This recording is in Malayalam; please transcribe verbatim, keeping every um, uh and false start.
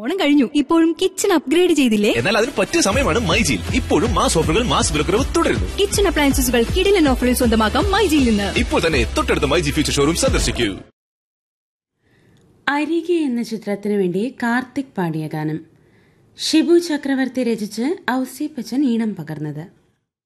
ഓണം കഴിഞ്ഞു, ഇപ്പോഴും കിച്ചൺ അപ്ഗ്രേഡ് ചെയ്തില്ലേ? എന്നാൽ അതിന് പറ്റിയ സമയമാണ് മൈജിയിൽ. ഇപ്പോഴും മാസ് ഓഫറുകൾ, മാസ് വിലക്കുറവ് തുടരുന്നു. കിച്ചൺ അപ്ലയൻസസുകൾ കിടിലൻ ഓഫറിൽ സ്വന്തമാക്കാം മൈജിയിൽ നിന്ന്. ഇപ്പോൾ തന്നെ തൊട്ടടുത്ത മൈജി ഫ്യൂച്ചർ ഷോറൂം സന്ദർശിക്കൂ. അരികെ എന്ന ചിത്രത്തിനു വേണ്ടി കാർത്തിക് പാടിയ ഗാനം ഷിബു ചക്രവർത്തി രചിച്ച് ഔസേപ്പച്ചൻ ഈണം പകർന്നത്.